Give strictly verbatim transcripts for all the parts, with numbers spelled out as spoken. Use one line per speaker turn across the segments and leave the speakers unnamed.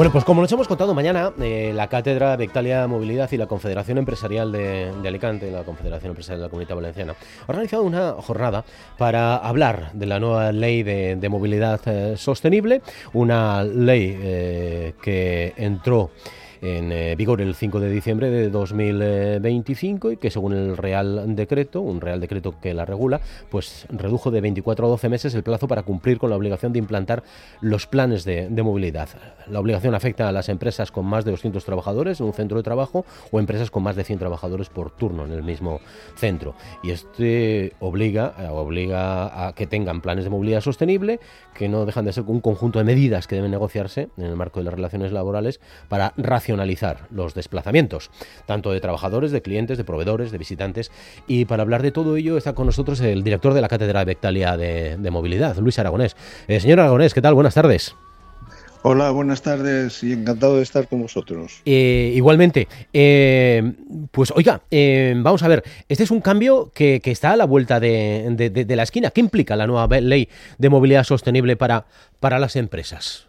Bueno, pues como nos hemos contado mañana, eh, la Cátedra Bectalia Movilidad y la Confederación Empresarial de, de Alicante, la Confederación Empresarial de la Comunidad Valenciana, ha organizado una jornada para hablar de la nueva ley de, de movilidad eh, sostenible, una ley eh, que entró en eh, vigor el cinco de diciembre de dos mil veinticinco y que, según el Real Decreto, un Real Decreto que la regula, pues redujo de veinticuatro a doce meses el plazo para cumplir con la obligación de implantar los planes de, de movilidad. La obligación afecta a las empresas con más de doscientos trabajadores en un centro de trabajo o empresas con más de cien trabajadores por turno en el mismo centro. Y este obliga, obliga a que tengan planes de movilidad sostenible, que no dejan de ser un conjunto de medidas que deben negociarse en el marco de las relaciones laborales para racionalizar los desplazamientos, tanto de trabajadores, de clientes, de proveedores, de visitantes. Y para hablar de todo ello está con nosotros el director de la Cátedra Bectalia de, de Movilidad, Luis Aragonés. Eh, señor Aragonés, ¿qué tal? Buenas tardes.
Hola, buenas tardes y encantado de estar con vosotros.
Eh, igualmente. Eh, pues oiga, eh, vamos a ver, este es un cambio que, que está a la vuelta de, de, de, de la esquina. ¿Qué implica la nueva ley de movilidad sostenible para, para las empresas?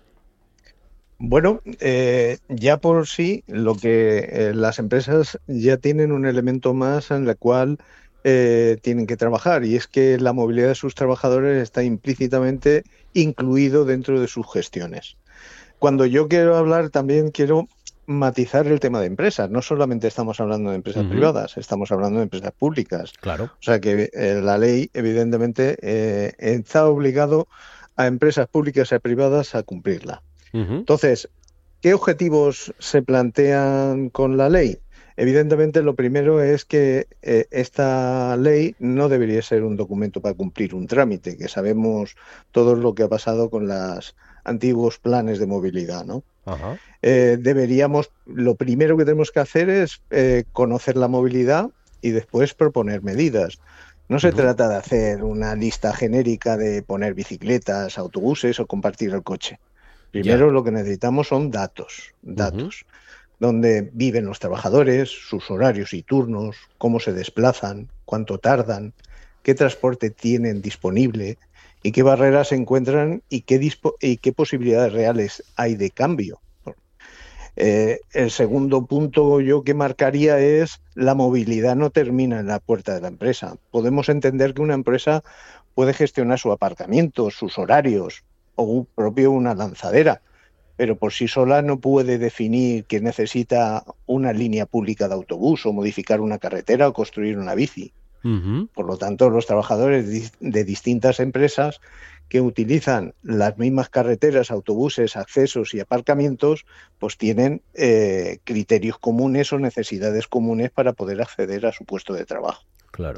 Bueno, eh, ya por sí, lo que eh, las empresas ya tienen un elemento más en el cual eh, tienen que trabajar, y es que la movilidad de sus trabajadores está implícitamente incluido dentro de sus gestiones. Cuando yo quiero hablar, también quiero matizar el tema de empresas. No solamente estamos hablando de empresas uh-huh. privadas, estamos hablando de empresas públicas.
Claro.
O sea que eh, la ley, evidentemente, eh, está obligado a empresas públicas y privadas a cumplirla. Uh-huh. Entonces, ¿qué objetivos se plantean con la ley? Evidentemente, lo primero es que eh, esta ley no debería ser un documento para cumplir un trámite, que sabemos todo lo que ha pasado con los antiguos planes de movilidad, ¿no?
Uh-huh.
Eh, deberíamos, lo primero que tenemos que hacer es eh, conocer la movilidad y después proponer medidas. No se uh-huh. trata de hacer una lista genérica de poner bicicletas, autobuses o compartir el coche. Primero ya. Lo que necesitamos son datos, datos, uh-huh. donde viven los trabajadores, sus horarios y turnos, cómo se desplazan, cuánto tardan, qué transporte tienen disponible y qué barreras se encuentran y qué, dispo- y qué posibilidades reales hay de cambio. Eh, el segundo punto yo que marcaría es la movilidad no termina en la puerta de la empresa. Podemos entender que una empresa puede gestionar su aparcamiento, sus horarios, o un propio una lanzadera, pero por sí sola no puede definir que necesita una línea pública de autobús o modificar una carretera o construir una bici.
Uh-huh.
Por lo tanto, los trabajadores de distintas empresas que utilizan las mismas carreteras, autobuses, accesos y aparcamientos, pues tienen eh, criterios comunes o necesidades comunes para poder acceder a su puesto de trabajo.
Claro.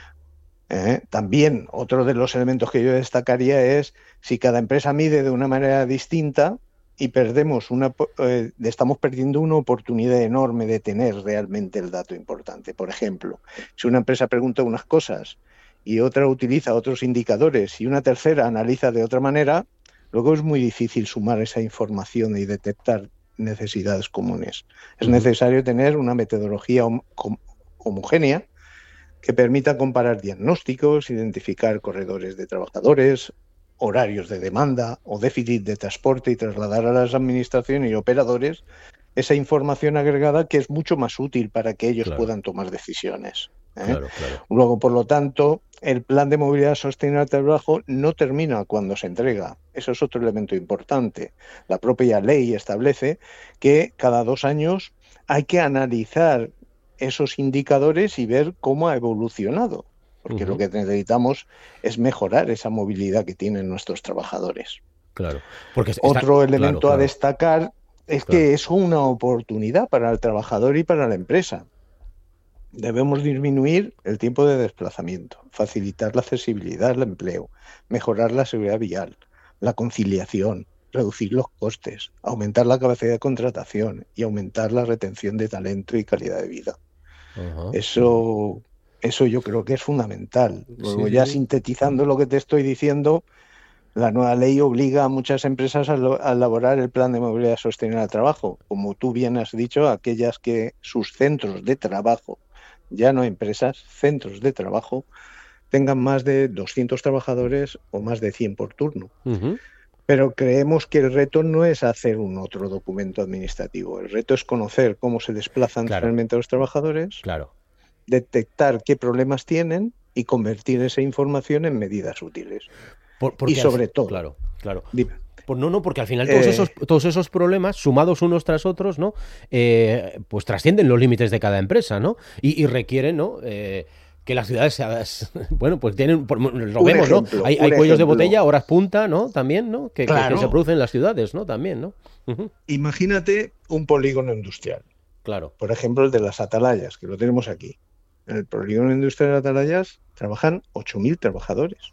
Eh, también otro de los elementos que yo destacaría es si cada empresa mide de una manera distinta y perdemos una, eh, estamos perdiendo una oportunidad enorme de tener realmente el dato importante. Por ejemplo, si una empresa pregunta unas cosas y otra utiliza otros indicadores y una tercera analiza de otra manera, luego es muy difícil sumar esa información y detectar necesidades comunes. Es necesario tener una metodología hom- hom- homogénea que permita comparar diagnósticos, identificar corredores de trabajadores, horarios de demanda o déficit de transporte y trasladar a las administraciones y operadores esa información agregada que es mucho más útil para que ellos
claro.
puedan tomar decisiones. ¿eh?
Claro, claro.
Luego, por lo tanto, el plan de movilidad sostenible al trabajo no termina cuando se entrega. Eso es otro elemento importante. La propia ley establece que cada dos años hay que analizar esos indicadores y ver cómo ha evolucionado, porque uh-huh. lo que necesitamos es mejorar esa movilidad que tienen nuestros trabajadores.
Claro. Porque está...
Otro elemento
claro, claro.
a destacar es claro. que es una oportunidad para el trabajador y para la empresa. Debemos disminuir el tiempo de desplazamiento, facilitar la accesibilidad al empleo, mejorar la seguridad vial, la conciliación, reducir los costes, aumentar la capacidad de contratación y aumentar la retención de talento y calidad de vida. Uh-huh. Eso, eso yo creo que es fundamental. Luego, sí, ya sí. sintetizando lo que te estoy diciendo, la nueva ley obliga a muchas empresas a, lo, a elaborar el plan de movilidad sostenible al trabajo. Como tú bien has dicho, aquellas que sus centros de trabajo, ya no empresas, centros de trabajo, tengan más de doscientos trabajadores o más de cien por turno.
Uh-huh.
Pero creemos que el reto no es hacer un otro documento administrativo. El reto es conocer cómo se desplazan
Claro,
realmente los trabajadores,
claro.
detectar qué problemas tienen y convertir esa información en medidas útiles.
Por-
Y
porque al fi-
sobre todo,
claro, claro.
dime,
Pues no, no, porque al final todos esos,
eh,
todos esos problemas, sumados unos tras otros, ¿no? Eh, pues trascienden los límites de cada empresa, ¿no? Y, y requieren, ¿no? Eh, que las ciudades, sean- bueno, pues tienen, por- lo
un
vemos, ¿no?
ejemplo,
Hay, hay
un
cuellos de
ejemplo.
botella, horas punta, ¿no? También, ¿no? Que, que- que se
Claro,
producen en las ciudades, ¿no? También, ¿no? Ujú.
imagínate un polígono industrial,
Claro.
por ejemplo, el de las Atalayas, que lo tenemos aquí. En el polígono industrial de Atalayas trabajan ocho mil trabajadores.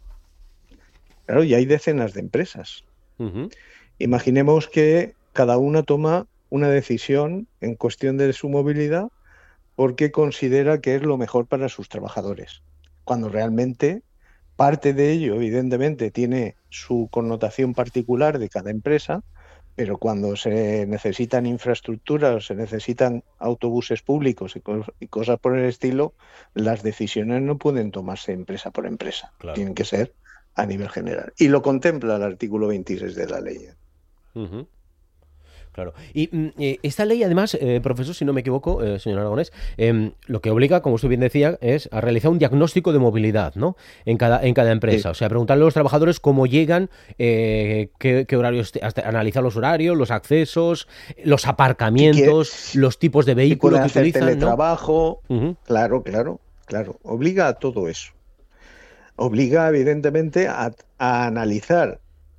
Claro, y hay decenas de empresas.
Ujú.
Imaginemos que cada una toma una decisión en cuestión de su movilidad porque considera que es lo mejor para sus trabajadores, cuando realmente parte de ello, evidentemente, tiene su connotación particular de cada empresa, pero cuando se necesitan infraestructuras o se necesitan autobuses públicos y, cos y cosas por el estilo, las decisiones no pueden tomarse empresa por empresa,
Claro.
tienen que ser a nivel general. Y lo contempla el artículo veintiséis de la ley.
Ujú. Claro. Y mm, eh, esta ley, además, eh, profesor, si no me equivoco, eh, señor Aragonés, em, lo que obliga, como usted bien decía, es a realizar un diagnóstico de movilidad, ¿no? En cada, en cada
Sí.
empresa. O sea, preguntarle a los trabajadores cómo llegan, eh, qué, qué horarios, te- hasta analizar los horarios, los accesos, los
Si, quiere,
aparcamientos, los tipos de
si
vehículo
pueden
que
hacer
utilizan, ¿no?
teletrabajo,
Ujú.
claro, claro, claro, obliga a todo eso. Obliga, evidentemente, a, a analizar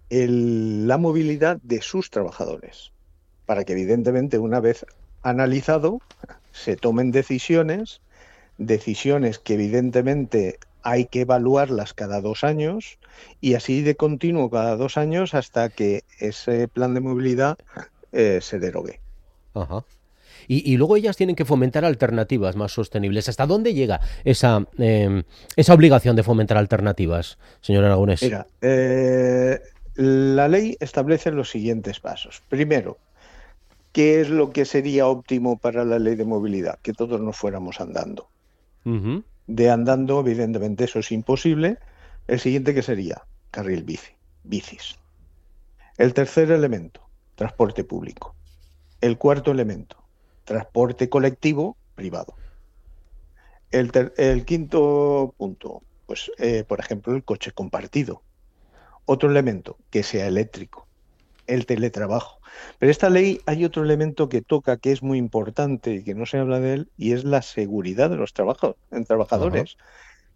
el- la movilidad de sus trabajadores, para que, evidentemente, una vez analizado, se tomen decisiones, decisiones que, evidentemente, hay que evaluarlas cada dos años y así de continuo cada dos años hasta que ese plan de movilidad eh, se derogue.
Ajá. Y, y luego ellas tienen que fomentar alternativas más sostenibles. ¿Hasta dónde llega esa, em, esa obligación de fomentar alternativas, señor Aragonés?
Mira, eh, la ley establece los siguientes pasos. Primero, ¿qué es lo que sería óptimo para la ley de movilidad? Que todos nos fuéramos andando.
Ujú.
De andando, evidentemente, eso es imposible. El siguiente que sería carril bici, bicis. El tercer elemento, transporte público. El cuarto elemento, transporte colectivo privado. El, ter- el quinto punto, pues, eh, por ejemplo, el coche compartido. Otro elemento, que sea eléctrico. El teletrabajo. Pero esta ley hay otro elemento que toca que es muy importante y que no se habla de él, y es la seguridad de los trabajo- en
Ajá.
trabajadores.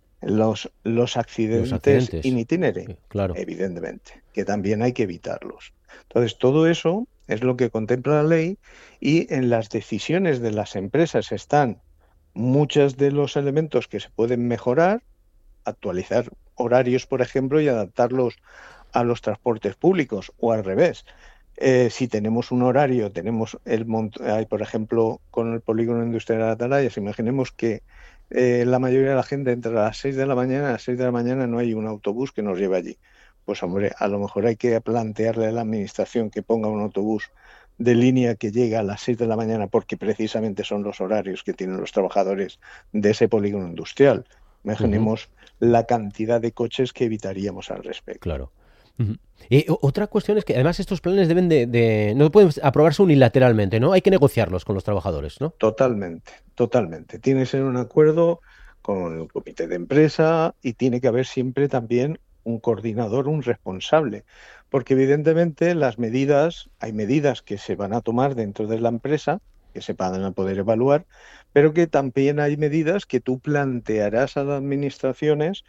Los, los
Los
accidentes in
accidentes.
itinere,
Sí, claro.
evidentemente, que también hay que evitarlos. Entonces, todo eso es lo que contempla la ley y en las decisiones de las empresas están muchos de los elementos que se pueden mejorar, actualizar horarios, por ejemplo, y adaptarlos a los transportes públicos o al revés. Eh, si tenemos un horario, tenemos el mont hay, por ejemplo, con el polígono industrial de Atalayas, imaginemos que eh, la mayoría de la gente entre las seis de la mañana, a las seis de la mañana no hay un autobús que nos lleve allí. Pues hombre, a lo mejor hay que plantearle a la administración que ponga un autobús de línea que llega a las seis de la mañana porque precisamente son los horarios que tienen los trabajadores de ese polígono industrial.
Ujú.
Imaginemos la cantidad de coches que evitaríamos al respecto.
Claro. Ujú. Y o- otra cuestión es que además estos planes deben de, de- no pueden aprobarse unilateralmente, ¿no? Hay que negociarlos con los trabajadores, ¿no?
Totalmente, totalmente. Tiene que ser un acuerdo con el comité de empresa y tiene que haber siempre también un coordinador, un responsable, porque evidentemente las medidas, hay medidas que se van a tomar dentro de la empresa, que se van a poder evaluar, pero que también hay medidas que tú plantearás a las administraciones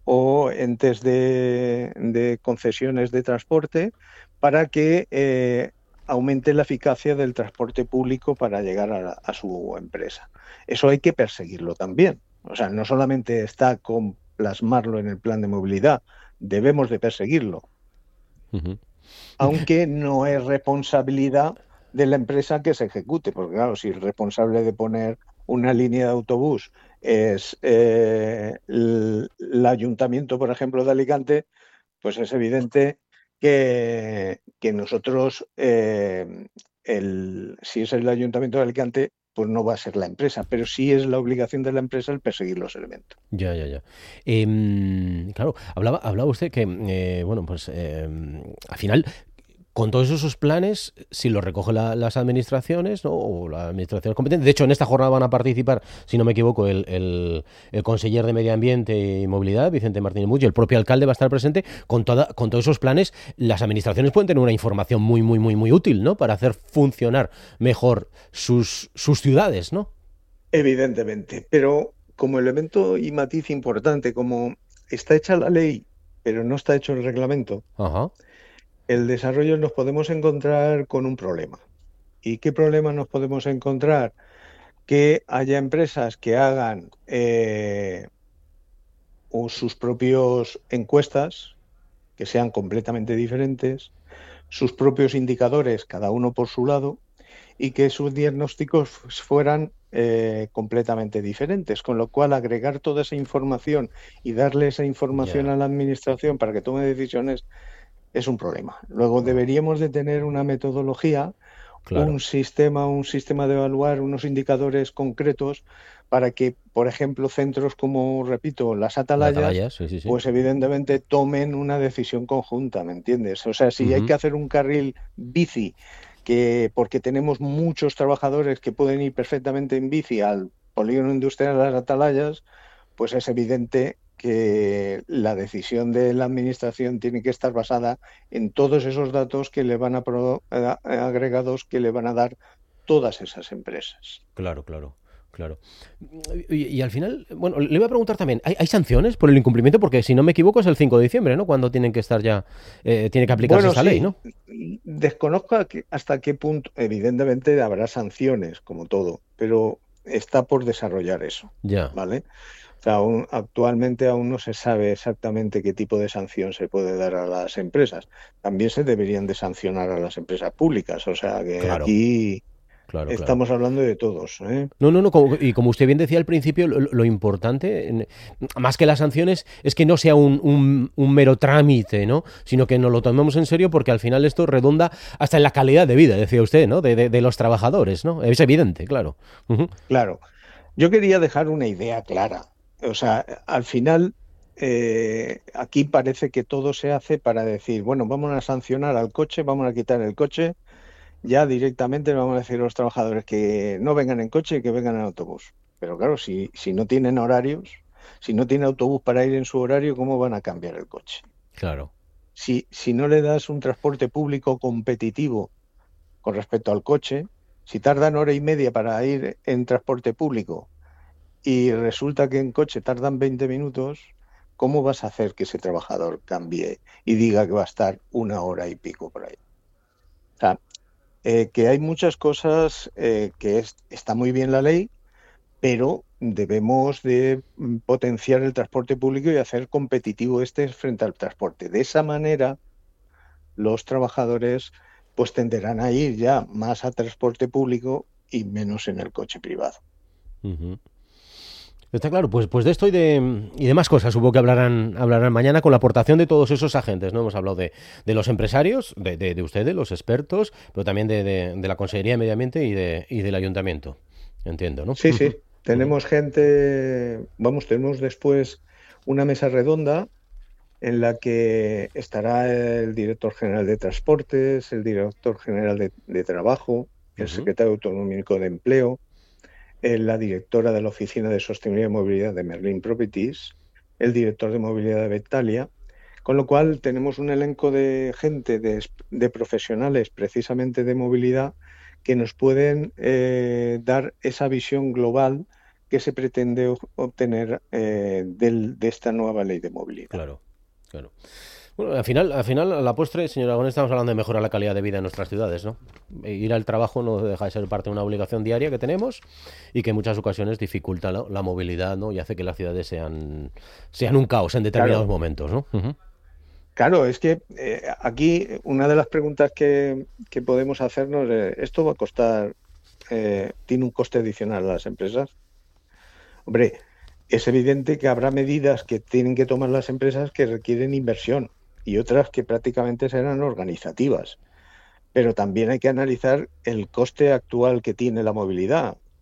o entes de, de concesiones de transporte para que eh, aumente la eficacia del transporte público para llegar a, a su empresa. Eso hay que perseguirlo también. O sea, no solamente está con plasmarlo en el plan de movilidad, debemos de perseguirlo,
Ujú.
aunque no es responsabilidad de la empresa que se ejecute, porque claro, si el responsable de poner una línea de autobús es eh, el, el ayuntamiento, por ejemplo, de Alicante, pues es evidente que, que nosotros, eh, el, si es el Ayuntamiento de Alicante, pues no va a ser la empresa, pero sí es la obligación de la empresa el perseguir los elementos.
Ya, ya, ya. Eh, claro, hablaba, hablaba usted que, eh, bueno, pues eh, al final, con todos esos planes, si los recogen la, las administraciones, ¿no? O las administraciones competentes. De hecho, en esta jornada van a participar, si no me equivoco, el, el, el conseller de Medio Ambiente y Movilidad, Vicente Martínez Mucho, y el propio alcalde va a estar presente. Con, toda, con todos esos planes, las administraciones pueden tener una información muy, muy, muy, muy útil, ¿no? Para hacer funcionar mejor sus, sus ciudades, ¿no?
Evidentemente, pero como elemento y matiz importante, como está hecha la ley, pero no está hecho el reglamento,
Ajá.
el desarrollo nos podemos encontrar con un problema. ¿Y qué problema nos podemos encontrar? Que haya empresas que hagan eh, o sus propias encuestas, que sean completamente diferentes, sus propios indicadores, cada uno por su lado, y que sus diagnósticos fueran eh, completamente diferentes, con lo cual agregar toda esa información y darle esa información
Ya.
a la administración para que tome decisiones es un problema. Luego
Ah,
deberíamos de tener una metodología, un
claro.
sistema, un sistema de evaluar unos indicadores concretos para que, por ejemplo, centros como, repito, las
La
atalayas,
atalaya, sí, sí, sí.
pues evidentemente tomen una decisión conjunta, ¿me entiendes? O sea, si hay
Ujú.
que hacer un carril bici, que porque tenemos muchos trabajadores que pueden ir perfectamente en bici al polígono industrial de las atalayas, pues es evidente que la decisión de la administración tiene que estar basada en todos esos datos que le van a pro, eh, agregados que le van a dar todas esas empresas.
Claro, claro, claro. Y, y al final, bueno, le voy a preguntar también, ¿hay, hay sanciones por el incumplimiento? Porque si no me equivoco es el cinco de diciembre, ¿no? Cuando tienen que estar ya, eh, tiene que aplicarse
Bueno,
esta ley,
sí,
¿no?
desconozco a qué- hasta qué punto, evidentemente habrá sanciones, como todo, pero está por desarrollar eso,
Ya,
¿vale? O sea, aún- actualmente aún no se sabe exactamente qué tipo de sanción se puede dar a las empresas. También se deberían de sancionar a las empresas públicas, o sea que
claro,
aquí
claro, claro.
estamos hablando de todos, ¿eh?
No, no, no, como- y como usted bien decía al principio, lo, lo importante, en- más que las sanciones, es que no sea un, un- un mero trámite, ¿no? Sino que nos lo tomemos en serio porque al final esto redunda hasta en la calidad de vida, decía usted, ¿no? De, de- de los trabajadores, ¿no? Es evidente, claro. Ujú.
Claro, yo quería dejar una idea clara. O sea, al final, eh, aquí parece que todo se hace para decir, bueno, vamos a sancionar al coche, vamos a quitar el coche, ya directamente le vamos a decir a los trabajadores que no vengan en coche y que vengan en autobús. Pero claro, si, si no tienen horarios, si no tienen autobús para ir en su horario, ¿cómo van a cambiar el coche?
Claro,
Si, si no le das un transporte público competitivo con respecto al coche, si tardan hora y media para ir en transporte público y resulta que en coche tardan veinte minutos, ¿cómo vas a hacer que ese trabajador cambie y diga que va a estar una hora y pico por ahí? O sea, eh, que hay muchas cosas eh, que es, está muy bien la ley, pero debemos de mm, potenciar el transporte público y hacer competitivo este frente al transporte. De esa manera, los trabajadores pues tenderán a ir ya más a transporte público y menos en el coche privado.
ujú. Está claro, pues, pues de esto y de, y de más cosas supongo que hablarán, hablarán mañana con la aportación de todos esos agentes, ¿no? Hemos hablado de, de los empresarios, de, de, de ustedes, los expertos, pero también de, de, de la Consejería de Medio Ambiente y, de, y del Ayuntamiento. Entiendo, ¿no?
Sí,
Ujú,
sí,
ujú.
tenemos gente, vamos, tenemos después una mesa redonda en la que estará el director general de Transportes, el director general de, de Trabajo, el
Ujú.
secretario autonómico de Empleo, eh, la directora de la Oficina de Sostenibilidad y Movilidad de Merlin Properties, el director de Movilidad de Bectalia, con lo cual tenemos un elenco de gente, de, de profesionales precisamente de movilidad, que nos pueden eh, dar esa visión global que se pretende obtener eh, del, de esta nueva ley de movilidad.
Claro, claro. Bueno, al final, al final, a la postre, señor Aragonés, estamos hablando de mejorar la calidad de vida en nuestras ciudades, ¿no? E ir al trabajo no deja de ser parte de una obligación diaria que tenemos y que en muchas ocasiones dificulta la, la movilidad, ¿no? Y hace que las ciudades sean, sean un caos en determinados
Claro,
momentos, ¿no? Ujú.
claro, es que eh, aquí una de las preguntas que, que podemos hacernos es, ¿esto va a costar, eh, tiene un coste adicional a las empresas? Hombre, es evidente que habrá medidas que tienen que tomar las empresas que requieren inversión y otras que prácticamente serán organizativas. Pero también hay que analizar el coste actual que tiene la movilidad.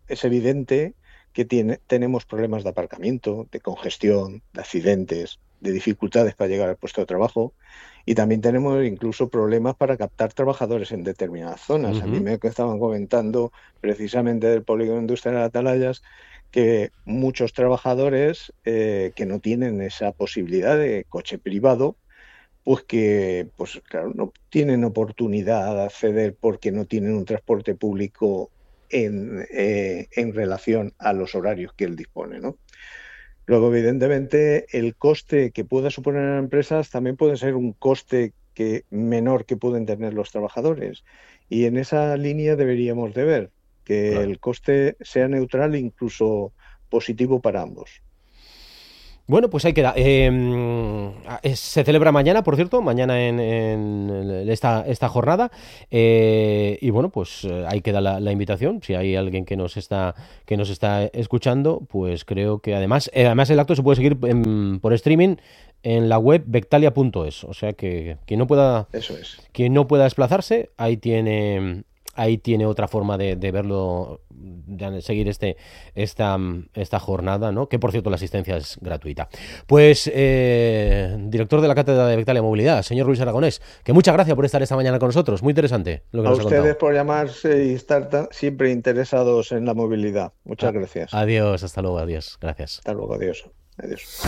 es evidente que tiene, tenemos problemas de aparcamiento, de congestión, de accidentes, de dificultades para llegar al puesto de trabajo, y también tenemos incluso problemas para captar trabajadores en determinadas zonas. Uh-huh. A mí me estaban comentando precisamente del polígono industrial de Atalayas que muchos trabajadores eh, que no tienen esa posibilidad de coche privado, pues que pues claro, no tienen oportunidad de acceder porque no tienen un transporte público en, eh, en relación a los horarios que él dispone, ¿no? Luego, evidentemente, el coste que pueda suponer a las empresas también puede ser un coste que, menor que pueden tener los trabajadores. Y en esa línea deberíamos de ver que claro. el coste sea neutral e incluso positivo para ambos.
Bueno, pues ahí queda. Eh, se celebra mañana, por cierto, mañana en, en esta, esta jornada. Eh, y bueno, pues ahí queda la, la invitación. Si hay alguien que nos está que nos está escuchando, pues creo que además, eh, además el acto se puede seguir en, por streaming en la web bectalia punto es. O sea que quien no pueda,
Eso es.
quien no pueda desplazarse, ahí tiene. Ahí tiene otra forma de, de verlo, de seguir este, esta, esta jornada, ¿no? Que, por cierto, la asistencia es gratuita. Pues, eh, director de la Cátedra de Bectalia Movilidad, señor Luis Aragonés, que muchas gracias por estar esta mañana con nosotros. Muy interesante lo que
a
nos ha contado.
A ustedes por llamarse y estar tan, siempre interesados en la movilidad. Muchas ah, gracias.
Adiós, hasta luego, adiós. Gracias.
Hasta luego, adiós. Adiós.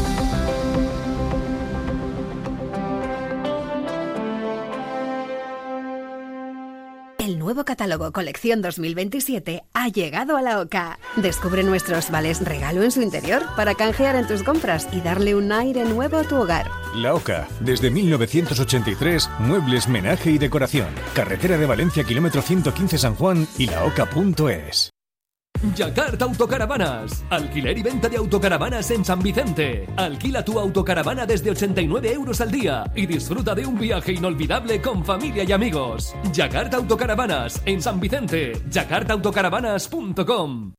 El nuevo catálogo Colección dos mil veintisiete ha llegado a la OCA. Descubre nuestros vales regalo en su interior para canjear en tus compras y darle un aire nuevo a tu hogar.
La OCA, desde mil novecientos ochenta y tres, muebles, menaje y decoración. Carretera de Valencia, kilómetro ciento quince San Juan y la oca punto es.
Yakarta Autocaravanas. Alquiler y venta de autocaravanas en San Vicente. Alquila tu autocaravana desde ochenta y nueve euros al día y disfruta de un viaje inolvidable con familia y amigos. Yakarta Autocaravanas en San Vicente. yakarta autocaravanas punto com.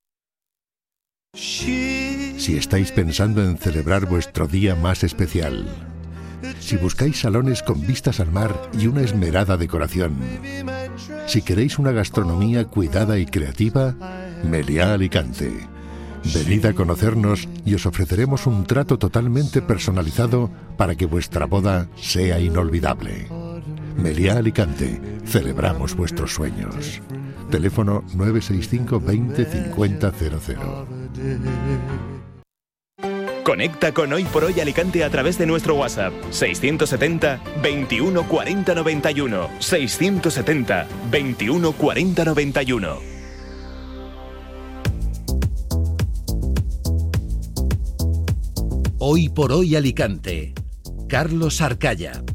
Si estáis pensando en celebrar vuestro día más especial, si buscáis salones con vistas al mar y una esmerada decoración, si queréis una gastronomía cuidada y creativa, Meliá Alicante. Venid a conocernos y os ofreceremos un trato totalmente personalizado para que vuestra boda sea inolvidable. Meliá Alicante. Celebramos vuestros sueños. Teléfono nueve seis cinco veinte cincuenta cero cero.
Conecta con Hoy por Hoy Alicante a través de nuestro WhatsApp seiscientos setenta, veintiuno, cuarenta, noventa y uno. seiscientos setenta, veintiuno, cuarenta, noventa y uno.
Hoy por Hoy Alicante. Carlos Arcaya.